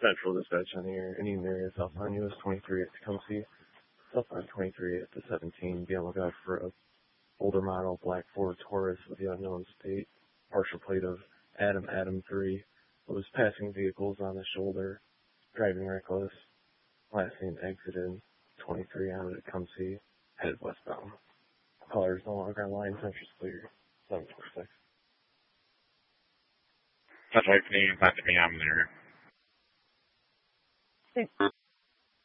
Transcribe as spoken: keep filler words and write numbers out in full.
Central dispatch on here. Indian area, southbound U S twenty-three at Tecumseh. Southbound twenty-three at the seventeen. Be on the lookout for a older model black Ford Taurus with the unknown state. Partial plate of Adam Adam three. Was passing vehicles on the shoulder. Driving reckless. Last name exited. twenty-three on at Tecumseh. Headed westbound. Caller is no longer on line. Central's clear. seven four six. That's right, can you contact me? I'm there. Thanks.